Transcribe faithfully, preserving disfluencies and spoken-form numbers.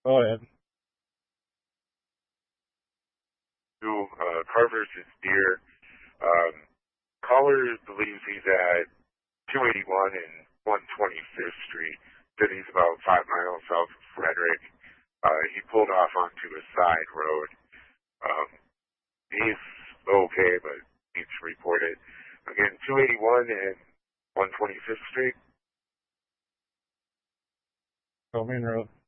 Go ahead. Who, uh, Carver's is deer. Um, caller believes he's at two eighty-one and one twenty-fifth Street. Said he's about five miles south of Frederick. Uh, he pulled off onto a side road. Um, he's okay, but needs to report it. Again, two eighty-one and one twenty-fifth Street. Go main road.